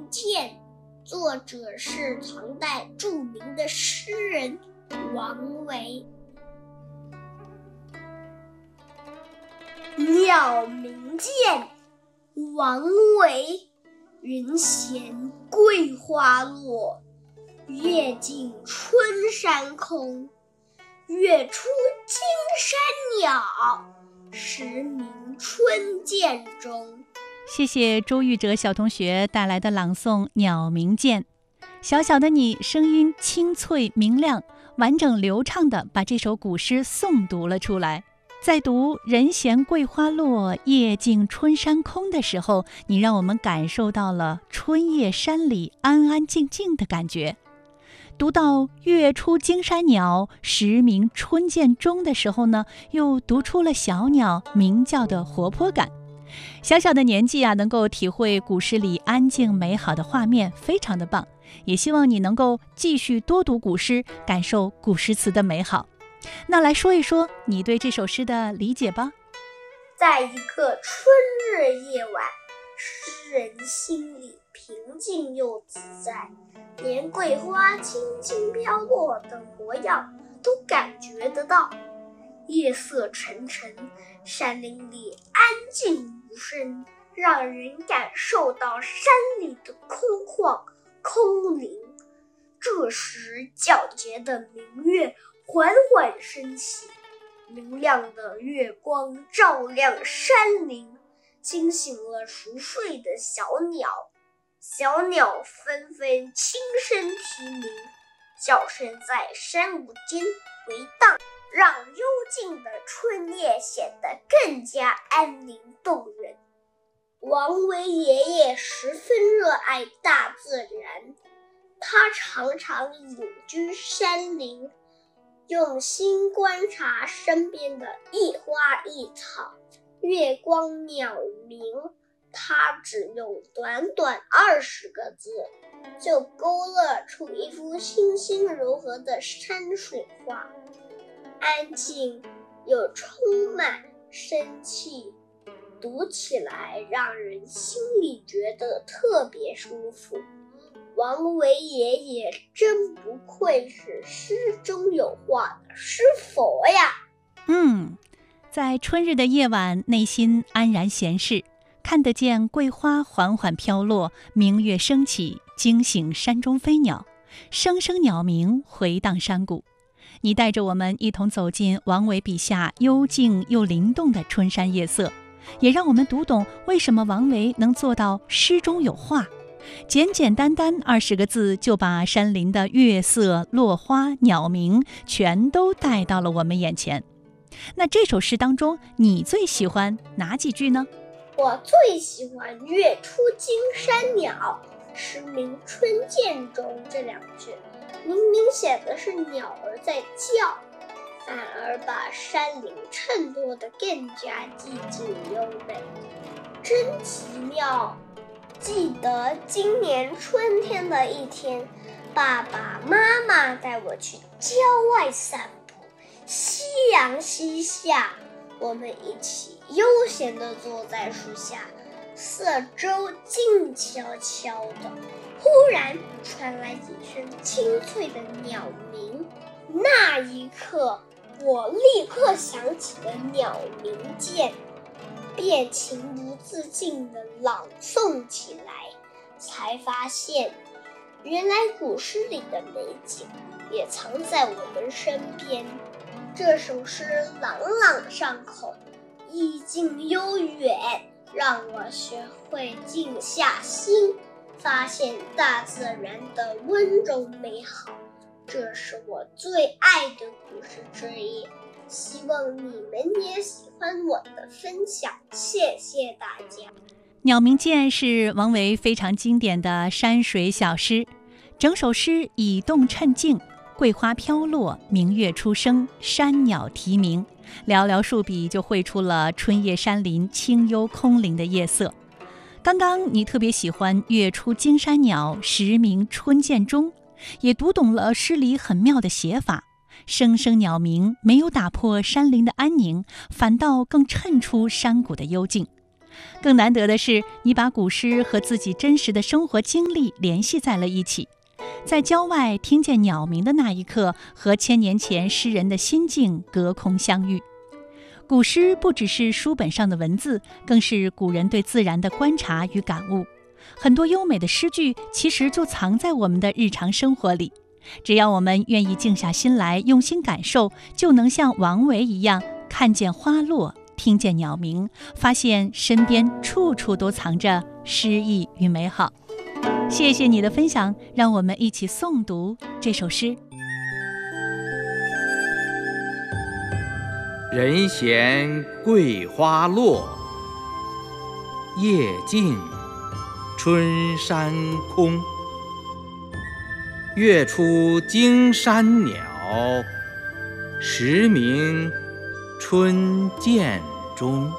鉴》，作者是唐代著名的诗人王维。鸟鸣涧，王维。云闲桂花落，月尽春山空。月出惊山鸟，时鸣春涧中。 谢谢周玉哲小同学带来的朗诵《鸟鸣涧》。小小的你，声音清脆明亮，完整流畅地把这首古诗诵读了出来。在读人闲桂花落，夜静春山空的时候，你让我们感受到了春夜山里安安静静的感觉。读到月出惊山鸟，时鸣春涧中的时候呢，又读出了小鸟鸣叫的活泼感。小小的年纪啊，能够体会古诗里安静美好的画面，非常的棒。也希望你能够继续多读古诗，感受古诗词的美好。那来说一说你对这首诗的理解吧。 在一个春日夜晚，诗人心里平静又自在，连桂花轻轻飘落的模样都感觉得到。夜色沉沉，山林里安静无声，让人感受到山里的空旷空灵。这时皎洁的明月缓缓升起，明亮的月光照亮山林，惊醒了熟睡的小鸟。小鸟纷纷轻声啼鸣，叫声在山谷间回荡，让幽静的春夜显得更加安宁动人。王维爷爷十分热爱大自然，他常常隐居山林，用心观察身边的一花一草，月光鸟鸣。他只用短短20个字，就勾勒出一幅清新柔和的山水画，安静又充满生气，读起来让人心里觉得特别舒服。王维爷爷真不愧是诗中有画的诗佛呀！ 在春日的夜晚，内心安然闲适，看得见桂花缓缓飘落，明月升起，惊醒山中飞鸟，声声鸟鸣回荡山谷。你带着我们一同走进王维笔下幽静又灵动的春山夜色，也让我们读懂为什么王维能做到诗中有画。简简单单20个字，就把山林的月色、落花、鸟鸣全都带到了我们眼前。那这首诗当中，你最喜欢哪几句呢？ 我最喜欢月出惊山鸟，时鸣春涧中这2句，明明写的是鸟儿在叫，反而把山林衬托得更加寂静优美，真奇妙。记得今年春天的一天，爸爸妈妈带我去郊外散步，夕阳西下，我们一起悠闲地坐在树下，四周静悄悄的。忽然传来几声清脆的鸟鸣，那一刻我立刻想起了《鸟鸣涧》，便情不自禁地朗诵起来，才发现原来古诗里的美景也藏在我们身边。这首诗朗朗上口，意境悠远，让我学会静下心，发现大自然的温柔美好。这是我最爱的古诗之一，希望你们也喜欢我的分享，谢谢大家。 鸟鸣涧是王维非常经典的山水小诗，整首诗以动衬静，桂花飘落，明月初升，山鸟啼鸣，寥寥数笔就绘出了春夜山林清幽空灵的夜色。刚刚你特别喜欢月出惊山鸟，时鸣春涧中，也读懂了诗里很妙的写法，声声鸟鸣没有打破山林的安宁，反倒更衬出山谷的幽静。 更难得的是，你把古诗和自己真实的生活经历联系在了一起，在郊外听见鸟鸣的那一刻，和1000年前诗人的心境隔空相遇。古诗不只是书本上的文字，更是古人对自然的观察与感悟。很多优美的诗句其实就藏在我们的日常生活里，只要我们愿意静下心来，用心感受，就能像王维一样，看见花落，听见鸟鸣，发现身边处处都藏着诗意与美好。谢谢你的分享，让我们一起诵读这首诗。 人闲桂花落，夜静春山空。月出惊山鸟，时鸣春涧中。